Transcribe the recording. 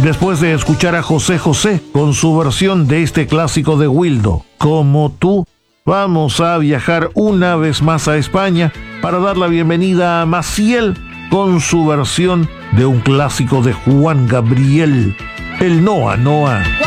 Después de escuchar a José José con su versión de este clásico de Wildo, Como tú, vamos a viajar una vez más a España para dar la bienvenida a Maciel con su versión de un clásico de Juan Gabriel, el Noa Noa.